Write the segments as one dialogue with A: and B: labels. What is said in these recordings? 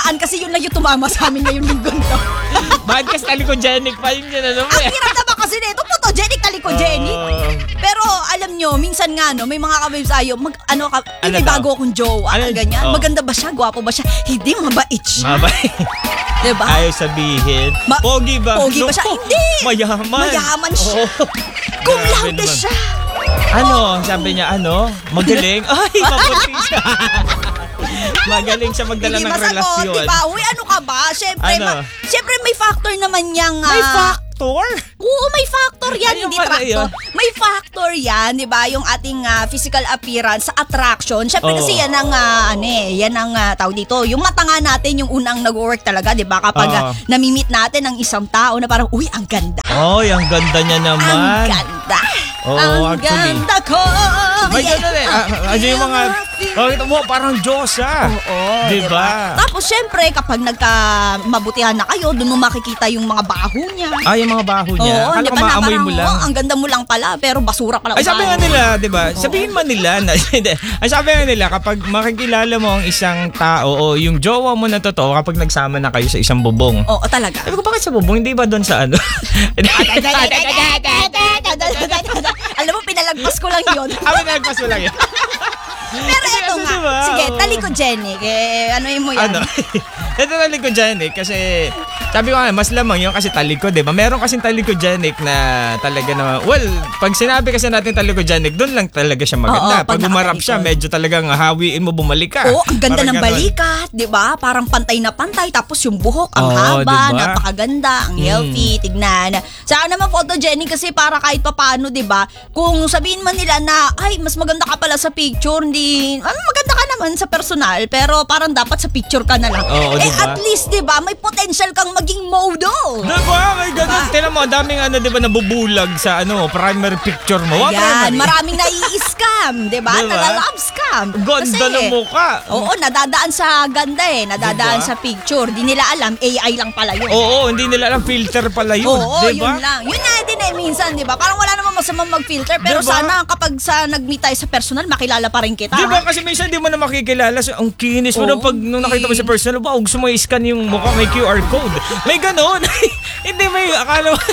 A: nakaraan kasi yun lang yung tumama sa amin ngayong linggo to.
B: Bakit kasi talikogenic pa yung ano mo
A: Ang hirap naman kasi nito, photogenic, talikogenic. Pero alam nyo, minsan nga no, may mga kabibs ayo, may bago akong jowa, ganyan. Maganda ba siya? Gwapo ba siya? Hindi, mabait siya.
B: Mabait.
A: Diba?
B: Ayaw sabihin. Pogi ba?
A: Pogi ba siya? Hindi.
B: Mayaman.
A: Mayaman siya. Cum laude siya.
B: Sabi niya, magaling. Ay, mabuti siya. Magaling siya magdala ng relasyon.
A: Diba? Uy, ano ka ba? Siyempre may factor naman niyang...
B: May factor?
A: Oo, may factor yan,
B: Ano
A: hindi
B: pala
A: tractor.
B: yun?
A: May factor yan, di ba? Yung ating physical appearance sa attraction. Siyempre kasi yan ang, tawag dito, yung mata nga natin, yung unang nag-work talaga, di ba? Kapag namimit natin ang isang tao na parang, uy, ang ganda.
B: Oy, ang ganda niya naman.
A: Ang ganda.
B: Oo,
A: ang ganda ko.
B: May ganda eh. Ano yung mga, parang Diyos
A: Oo,
B: diba?
A: Tapos syempre, kapag nagkamabutihan na kayo, doon mo makikita yung mga baho niya.
B: Yung mga baho niya.
A: Oo,
B: Akala ko maamoy mo lang.
A: Ang ganda mo lang pala, pero basura pala.
B: Ay, sabi nga nila, di ba? Sabihin man nila, ay sabi nga nila, kapag makikilala mo ang isang tao o yung jowa mo na totoo, kapag nagsama na kayo sa isang bubong.
A: Oo, talaga.
B: Sabi ko, bakit sa bubong? Hindi ba doon sa ano?
A: Alam mo, pinalagpas ko lang yun.
B: Pinalagpas mo lang yun.
A: Pero ito nga,
B: diba?
A: sige, talikogenic, mo yan.
B: Ito talikogenic kasi sabi ko nga, mas lamang yun kasi talikod, diba? Meron kasing talikogenic na talaga na, pag sinabi kasi natin talikogenic, doon lang talaga siya maganda. Pag umarap siya, medyo talagang hawiin mo, bumalik ka.
A: Oo, ang ganda ng balikat, diba? Parang pantay na pantay, tapos yung buhok, ang haba, diba? Napakaganda, ang healthy, tignan. Saan naman photogenic kasi para kahit papaano, diba? Kung sabihin man nila na, ay, mas maganda ka pala sa picture, maganda ka naman sa personal, pero parang dapat sa picture ka na lang.
B: Diba?
A: At least, diba, may potential kang maging model.
B: Diba? May ganun. Tignan mo, daming diba, nabubulag sa primary picture mo.
A: Ayan, maraming nai-scam, diba? Nala-love scam.
B: Ganda ng mukha.
A: Oo, nadadaan sa ganda nadadaan sa picture. Di nila alam, AI lang pala yun.
B: Oo, hindi nila alam, filter pala yun.
A: Oo,
B: diba?
A: yun lang. Yun nga din minsan, diba? Parang wala namang masamang mag-filter, pero
B: diba?
A: Sana kapag nag-meet tayo sa personal, makilala pa rin kita.
B: Diba? Kasi minsan di mo na makikilala. So, ang kinis mo nung nakita mo sa personal, gusto mo i-scan yung mukha, may QR code. May ganon. Hindi, may akala mo.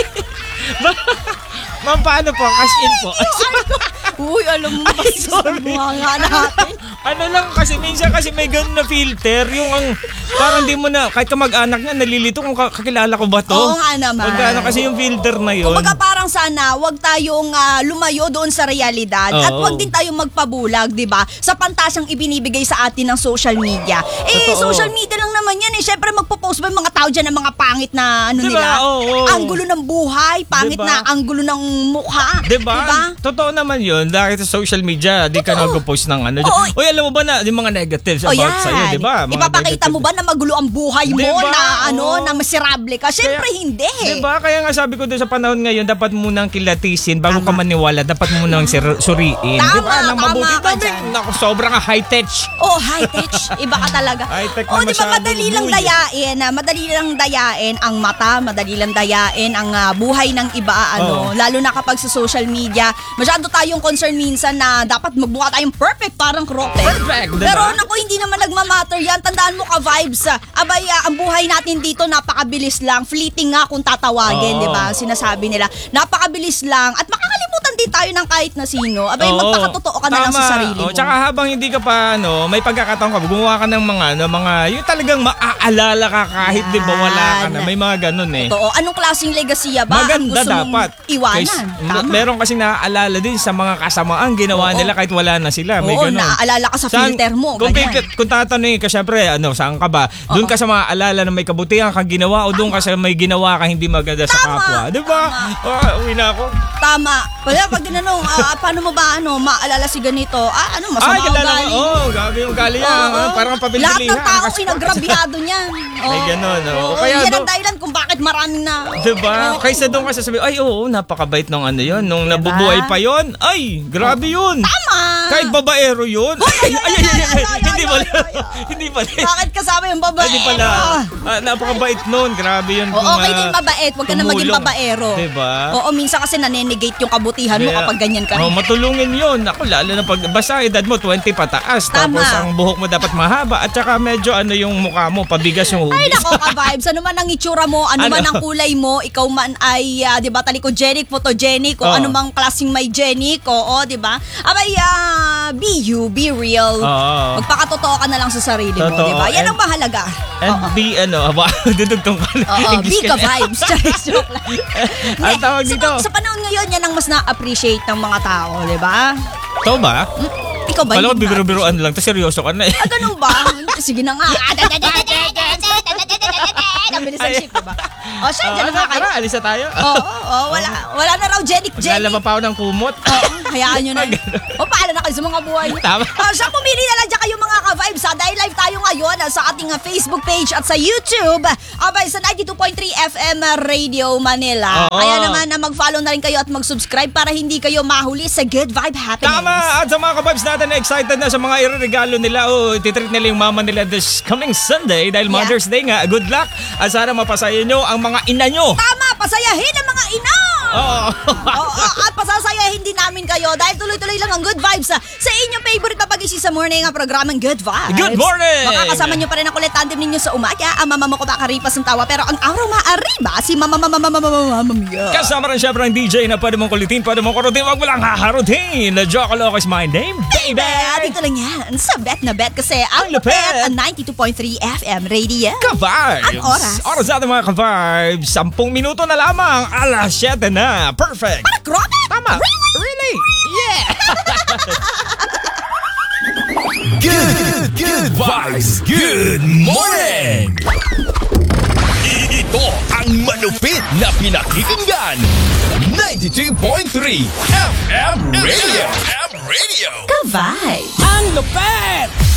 B: Ma'am, paano po? Cash in po.
A: Uy, alam mo ba sa mga natin?
B: Ano lang kasi, minsan kasi may ganun na filter, yung parang di mo na, kahit kamag-anak niya, nalilito kung kakilala ko ba to?
A: Oo nga naman.
B: Magkano kasi yung filter na yun.
A: Kumbaga parang sana, wag tayong lumayo doon sa realidad at wag din tayong magpabulag, di ba? Sa pantasyang ibinibigay sa atin ng social media. Social media lang naman yan Siyempre magpo-post ba yung mga tao dyan ng mga pangit na
B: diba?
A: nila? Anggulo ng buhay, pangit
B: diba?
A: Na anggulo ng mukha.
B: Diba? Totoo naman yun. Dahil sa social media, di ka nag-post ng Uy, alam mo ba na yung mga negatives about sa'yo, diba?
A: Ipapakita mo ba na magulo ang buhay mo,
B: diba?
A: Na miserable ka? Siyempre hindi.
B: Diba? Kaya nga sabi ko doon sa panahon ngayon, dapat munang kilatisin bago ka maniwala, dapat munang suriin.
A: Tama,
B: diba?
A: tama ka dyan.
B: Sobrang high-tech.
A: High-tech. Iba ka talaga.
B: High-tech na
A: diba madali lang dayain ang mata, madali lang dayain ang buhay ng iba, lalo na kapag sa social media, masyado tayong concern minsan na dapat magmukha tayong perfect, parang krope.
B: Perfect, diba?
A: Pero naku, hindi naman nagmamatter yan. Tandaan mo ka, vibes. Ang buhay natin dito, napakabilis lang. Fleeting nga kung tatawagin, diba? Sinasabi nila, napakabilis lang. At makakalimutan din tayo ng kahit na sino. Magpakatotoo ka na lang sa sarili mo.
B: Tsaka habang hindi ka pa, may pagkakataon ka, gumawa ka ng mga, yung talagang maaalala ka kahit di ba wala ka na. May mga ganun
A: Totoo. Anong klaseng legacy ba?
B: Maganda dapat.
A: Iwanan. Tama.
B: Meron kasing naaalala din sa mga kasamaan ginawa nila kahit wala na sila. May ganun.
A: Naaalala ka sa filter mo.
B: Kung tatanungin ka, syempre, saan ka ba? Doon ka sa mga alala na may kabutihan kang ginawa o doon ka sa may ginawa ka hindi maganda sa kapwa. Di ba? Uwi na ako.
A: Tama. Pag tinanong, paano mo ba maalala si ganito? Masama ugali.
B: Gabi yung ugali yan. Parang pabilibilihan.
A: Lahat ng tao kinagrabihado niyan.
B: May ganun.
A: Yan ang dahilan kung bakit bakit maraming na...
B: Diba? Kaysa doon ka sasabihin, ay oo, napakabait nung ano yun. Nung nabubuhay pa yun, ay, grabe yun.
A: Tama!
B: Kahit babaero yun. Hindi pala. Hindi pala.
A: Bakit kasama yung babae?
B: Hindi pala. Napakabait nun. Grabe yun.
A: Oo, okay din mabait. Huwag ka na maging babaero.
B: Diba?
A: Oo, minsan kasi nanenegate yung kabutihan mo kapag ganyan ka.
B: Matulungin yun. Ako, lalo na pag, basta edad mo, 20 pataas.
A: Tama.
B: Tapos ang buhok mo dapat mahaba. At saka medyo ano yung mukha mo, pabigas yung hugis.
A: Ay, nako ka-vibes. Ano man ang itsura mo, ano man ang kulay mo, ikaw man ay, di ba, talikogenic, photogenic, o ano mang klaseng may genic, o, di ba? Abay, be you, be real. Magpakatotoo ka na lang sa sarili mo, di ba? Yan ang mahalaga.
B: And be, dudugtong ka na.
A: Be ka-vibes. Joke lang.
B: Ang tawag dito.
A: Sa panahon ngayon, yan ang mas na-appreciate ng mga tao, di ba?
B: Ito ba?
A: Ikaw ba?
B: Kala ko bibiro-biroan lang, tapos seryoso ka na eh.
A: Ganun ba? Sige na nga. Nabilis ang ship, diba? O siya, dyan na kayo.
B: Tara, alis na tayo.
A: Oo, wala na raw Jenny.
B: Maglalaban pa ako ng kumot.
A: Oo, hayaan nyo na. O, paala na kayo sa mga buhay nyo.
B: Tama.
A: Siya, pumili na lang dyan kayo mga ka-vibes. Dahil live tayo ngayon sa ating Facebook page at sa YouTube. Abay, sa 92.3 FM Radio Manila. Kaya naman, mag-follow na rin kayo at mag-subscribe para hindi kayo mahuli sa Good Vibe Happenings.
B: Tama! At sa mga ka-vibes natin na excited na sa mga ireregalo nila o titreat nila yung mama nila this coming Sunday dahil Mother's Day nga. Good luck! At sana mapasaya nyo ang mga ina nyo.
A: Tama! Pasayahin ang mga ina!
B: Oo.
A: At pasasayahin din namin kayo dahil tuloy-tuloy lang ang Good Vibes sa inyong favorite papagising sa morning ang programang Good Vibes.
B: Good morning!
A: Makakasama nyo pa rin ang kulit tandem ninyo sa umaga. Ang mama mo ko makaripas ng tawa pero ang araw maariba si mama.
B: Kasama rin syempre ang DJ na pwede mong kulitin, pwede mong kurutin, wag mo lang haharutin. Jocoloco is my name, baby!
A: Dito lang yan sa Bet na Bet kasi ang
B: lupit
A: Bet ang 92.3 FM Radio.
B: Ka-vibes!
A: Ang oras.
B: Oras natin mga ka-vibes. 10 minuto na lamang. Alas 7 na. Perfect!
A: Para grabe!
B: Tama! Really? Yeah!
C: Good vibes, good morning! Ito ang malupit na pinakikinggan. 92.3 FM Radio.
A: Ka-vibes!
B: Ang lupet!